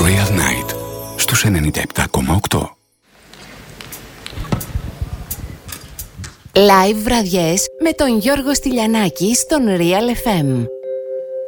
Royal Night στους 97,8. Live βραδιές με τον Γιώργο Στυλιανάκη στον Real FM.